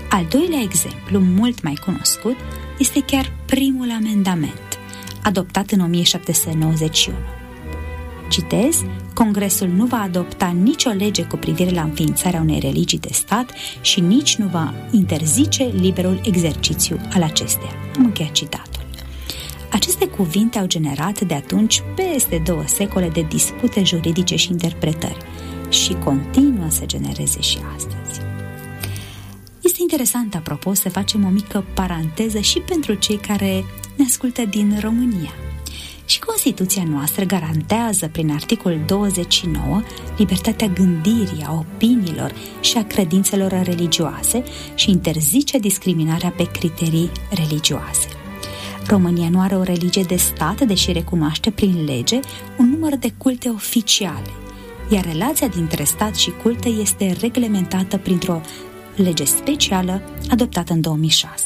Al doilea exemplu, mult mai cunoscut, este chiar primul amendament, adoptat în 1791. Citez: Congresul nu va adopta nicio lege cu privire la înființarea unei religii de stat și nici nu va interzice liberul exercițiu al acesteia. Am încheiat citatul. Aceste cuvinte au generat de atunci peste 2 secole de dispute juridice și interpretări și continuă să genereze și astăzi. Este interesant, apropo, să facem o mică paranteză și pentru cei care ne ascultă din România. Și Constituția noastră garantează prin articolul 29 libertatea gândirii, a opiniilor și a credințelor religioase și interzice discriminarea pe criterii religioase. România nu are o religie de stat, deși recunoaște prin lege un număr de culte oficiale, iar relația dintre stat și culte este reglementată printr-o lege specială adoptată în 2006.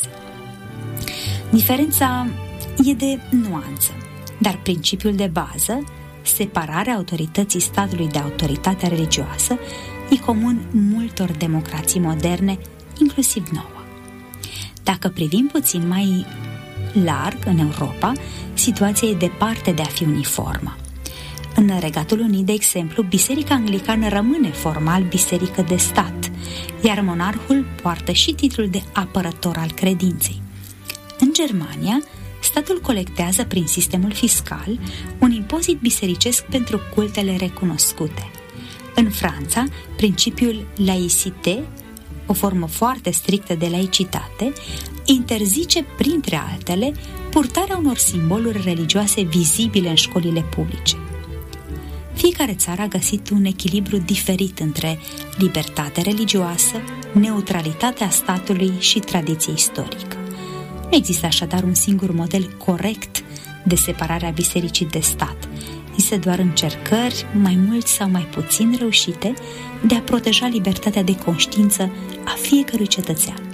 Diferența e de nuanță, dar principiul de bază, separarea autorității statului de autoritatea religioasă, e comun multor democrații moderne, inclusiv nouă. Dacă privim puțin mai larg în Europa, situația e departe de a fi uniformă. În Regatul Unit, de exemplu, Biserica Anglicană rămâne formal biserică de stat, iar monarhul poartă și titlul de apărător al credinței. În Germania, statul colectează prin sistemul fiscal un impozit bisericesc pentru cultele recunoscute. În Franța, principiul laïcité, o formă foarte strictă de laicitate, interzice, printre altele, purtarea unor simboluri religioase vizibile în școlile publice. Fiecare țară a găsit un echilibru diferit între libertatea religioasă, neutralitatea statului și tradiție istorică. Nu există așadar un singur model corect de separare a bisericii de stat. Există doar încercări, mai mult sau mai puțin reușite, de a proteja libertatea de conștiință a fiecărui cetățean.